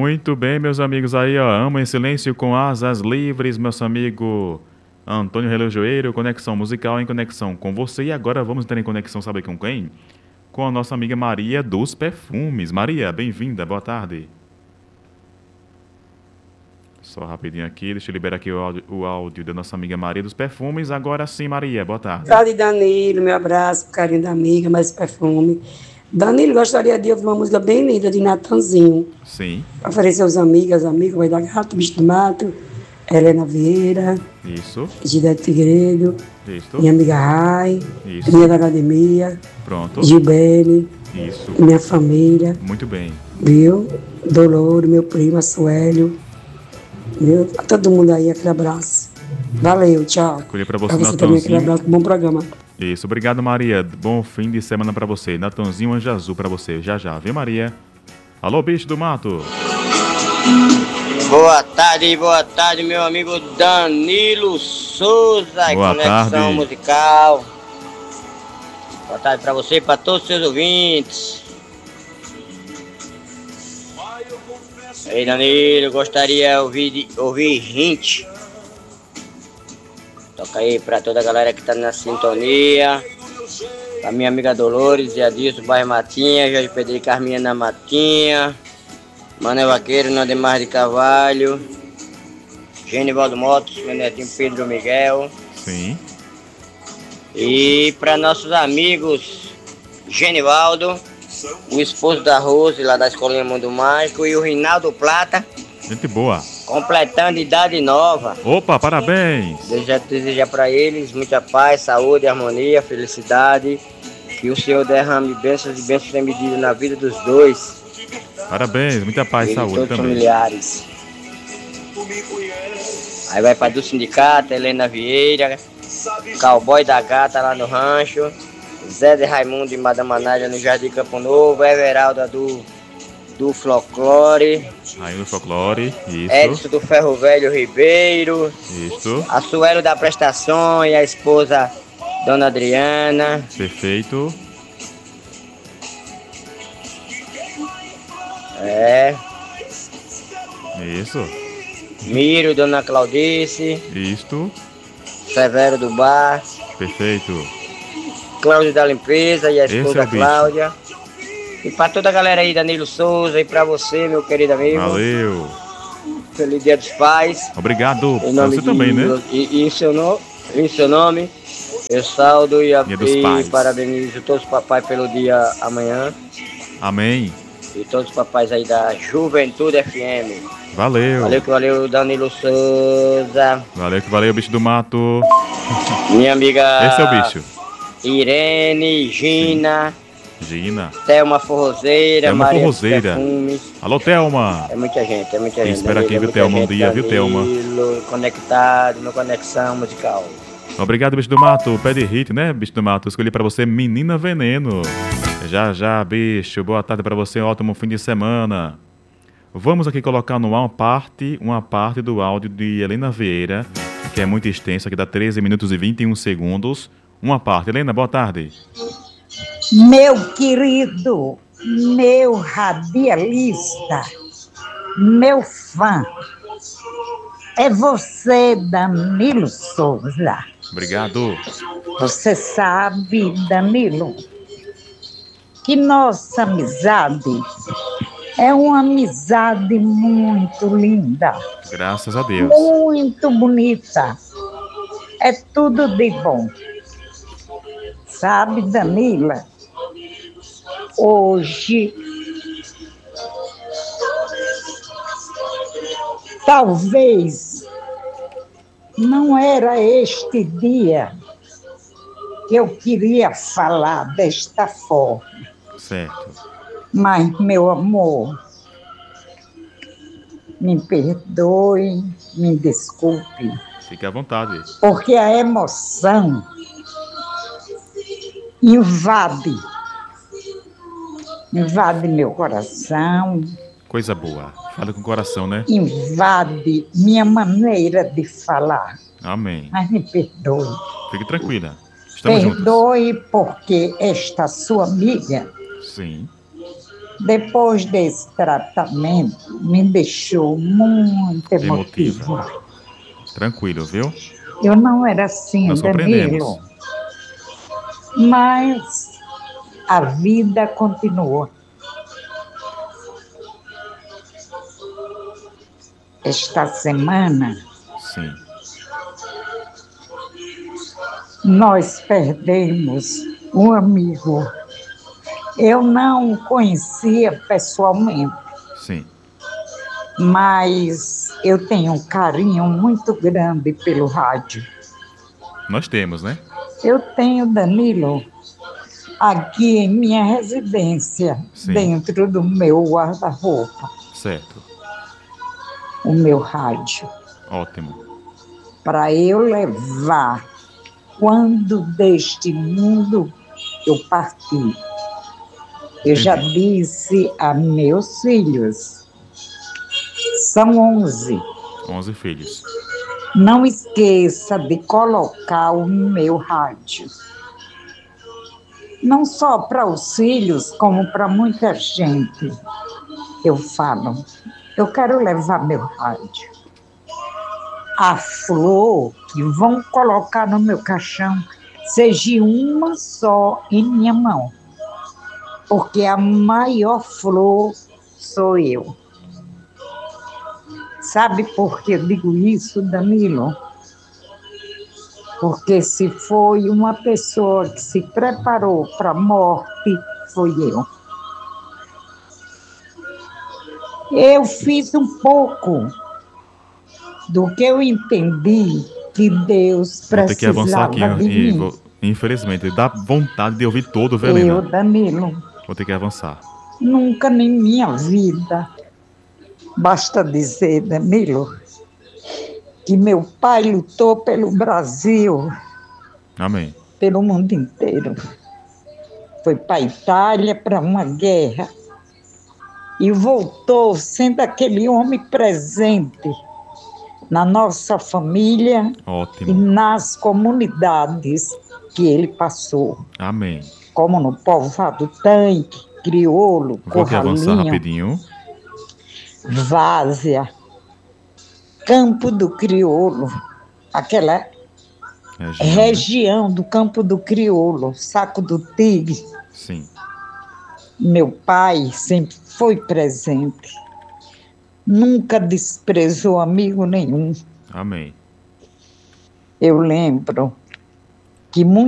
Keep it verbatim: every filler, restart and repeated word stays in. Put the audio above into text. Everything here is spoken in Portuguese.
Muito bem, meus amigos aí, ó. Amo em silêncio com asas livres, meus amigos Antônio Relojoeiro, conexão musical em conexão com você. E agora vamos ter em conexão, sabe com quem? Com a nossa amiga Maria dos Perfumes. Maria, bem-vinda, boa tarde. Só rapidinho aqui, deixa eu liberar aqui o áudio, o áudio da nossa amiga Maria dos Perfumes. Agora sim, Maria, boa tarde. Boa tarde, Danilo, meu abraço, carinho da amiga, mais perfume. Danilo, gostaria de ouvir uma música bem linda de Natanzinho. Sim. Para oferecer aos amigos, amigos, Vai da Gato, Bicho do Mato, Helena Vieira, Isso. Gidete Figueiredo, Isso. minha amiga Rai, Isso. minha da academia, Pronto. Gilbene, Isso. minha família, Muito bem. viu? Doloro, meu primo, Suélio, viu? A todo mundo aí, aquele abraço. Valeu, tchau. Escolhi pra você, Pra você também, aquele Natanzinho. abraço, bom programa. Isso, obrigado, Maria. Bom fim de semana pra você. Natanzinho Anjo Azul pra você. Já já, viu, Maria? Alô, bicho do mato. Boa tarde, boa tarde, meu amigo Danilo Souza, Boa Conexão tarde. Musical. Boa tarde pra você e pra todos os seus ouvintes. Ei, Danilo, gostaria de ouvir, de ouvir gente. Toca aí pra toda a galera que tá na sintonia. Pra minha amiga Dolores e Adilson, bairro Matinha, Jorge Pedro e Carminha na Matinha. Mané Vaqueiro, Nandemar de Carvalho. Genivaldo Motos, meu netinho Pedro Miguel. Sim. E para nossos amigos Genivaldo, o esposo da Rose, lá da Escolinha Mundo Mágico, e o Rinaldo Plata, Gente boa. completando idade nova. Opa, parabéns. Deseja, deseja para eles muita paz, saúde, harmonia, felicidade. Que o Senhor derrame bênçãos e bênçãos sem medida na vida dos dois. Parabéns, muita paz e E de saúde todos os também. familiares. Aí vai para do sindicato, Helena Vieira, Cowboy da Gata lá no rancho, Zé de Raimundo e Madame Anália no Jardim Campo Novo, Everalda do, do Folclore, Rainha do Folclore, isso. Edson do Ferro Velho Ribeiro, Isso. a Suelo da Prestação e a esposa Dona Adriana. Perfeito. É. Isso. Miro, Dona Claudice, Isto. Severo do Bar, Perfeito. Cláudio da Limpeza e a Esse é esposa o bicho. Cláudia. E pra toda a galera aí, Danilo Souza, e pra você, meu querido amigo. Valeu. Feliz Dia dos Pais. Obrigado. Em Pra nome você de, também, né? E, e em, seu no, em seu nome, eu saldo e, a, Dia dos e Pais. parabenizo todos os papais pelo dia amanhã. Amém. E todos os papais aí da Juventude F M. Valeu. Valeu que valeu, Danilo Souza. Valeu que valeu, bicho do mato. Minha amiga Esse é o bicho. Irene, Gina, Gina. Thelma Forrozeira, Thelma Maria Forrozeira. dos Perfumes. Alô, Thelma. É muita gente, é muita Quem gente. espera aqui, Danilo, viu, é muita Thelma? Um gente, dia, viu, Thelma? Danilo, conectado no Conexão Musical. Obrigado, bicho do mato. Pé de hit, né, bicho do mato? Escolhi pra você Menina Veneno. Já, já, bicho. Boa tarde pra você. Ótimo fim de semana. Vamos aqui colocar no ar uma parte, uma parte do áudio de Helena Vieira, que é muito extensa, que dá treze minutos e vinte e um segundos. Uma parte. Helena, boa tarde. Meu querido, meu radialista, meu fã, é você, Danilo Souza. Obrigado. Você sabe, Danilo, que nossa amizade é uma amizade muito linda, Graças a Deus. muito bonita. É tudo de bom. Sabe, Danila, hoje, talvez não era este dia que eu queria falar desta forma. Certo. Mas, meu amor, me perdoe, me desculpe, Fique à vontade. porque a emoção invade, invade meu coração, Coisa boa. Fala com o coração, né? invade minha maneira de falar. Amém. Mas me perdoe. Fique tranquila. Estamos juntos. Perdoe porque esta sua amiga Sim. Depois desse tratamento, me deixou muito Emotiva. emotivo. Tranquilo, viu? Eu não era assim, Nós Danilo, compreendemos. mas a vida continua. Esta semana, Sim. nós perdemos um amigo. Eu não o conhecia pessoalmente, Sim. mas eu tenho um carinho muito grande pelo rádio. Nós temos, né? Eu tenho, Danilo, aqui em minha residência, Sim. dentro do meu guarda-roupa, Certo. o meu rádio, Ótimo. para eu levar quando deste mundo eu partir. Eu já Entendi. disse a meus filhos, são onze. onze filhos. Não esqueça de colocar o meu rádio. Não só para os filhos, como para muita gente. Eu falo, eu quero levar meu rádio. A flor que vão colocar no meu caixão seja uma só em minha mão. Porque a maior flor sou eu. Sabe por que eu digo isso, Danilo? Porque se foi uma pessoa que se preparou para a morte, foi eu. Eu fiz um pouco do que eu entendi que Deus Vou ter que avançar aqui precisava de e mim. vou... Infelizmente, dá vontade de ouvir todo, Eu, Velena. Danilo, Vou ter que avançar. nunca em minha vida, basta dizer, Danilo, que meu pai lutou pelo Brasil, Amém. pelo mundo inteiro. Foi para a Itália para uma guerra e voltou sendo aquele homem presente na nossa família e Ótimo. nas comunidades que ele passou, Amém. como no Povoado Tanque, Crioulo, Vou aqui avançar Corralinho, rapidinho. Várzea, Campo do Crioulo, aquela Região, né? região do Campo do Crioulo, Saco do Tigre. Sim. Meu pai sempre foi presente, nunca desprezou amigo nenhum. Amém. Eu lembro que